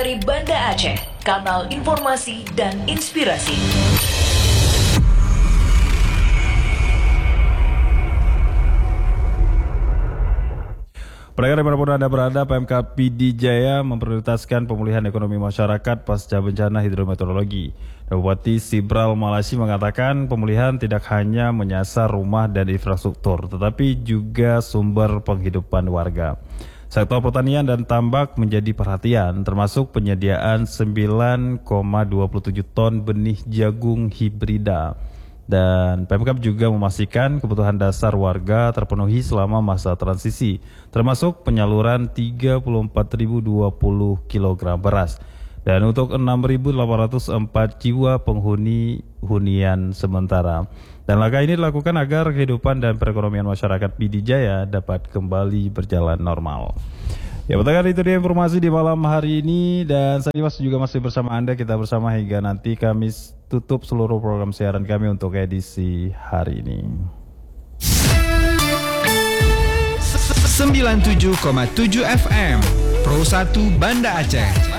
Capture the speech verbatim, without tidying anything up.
dari Banda Aceh, kanal informasi dan inspirasi. Pendengar dimanapun Anda berada, Pemkab P D Jaya memprioritaskan pemulihan ekonomi masyarakat pasca bencana hidrometeorologi. Bupati Sibral Malasi mengatakan pemulihan tidak hanya menyasar rumah dan infrastruktur, tetapi juga sumber penghidupan warga. Sektor pertanian dan tambak menjadi perhatian, termasuk penyediaan sembilan koma dua tujuh ton benih jagung hibrida. Dan Pemkab juga memastikan kebutuhan dasar warga terpenuhi selama masa transisi, termasuk penyaluran tiga puluh empat ribu dua puluh kilogram beras. Dan untuk enam ribu delapan ratus empat jiwa penghuni hunian sementara. Dan langkah ini dilakukan agar kehidupan dan perekonomian masyarakat P D Jaya dapat kembali berjalan normal. Ya, betul, itu dia informasi di malam hari ini, dan saya juga masih bersama Anda, kita bersama hingga nanti kami tutup seluruh program siaran kami untuk edisi hari ini. sembilan puluh tujuh koma tujuh F M Pro satu Banda Aceh.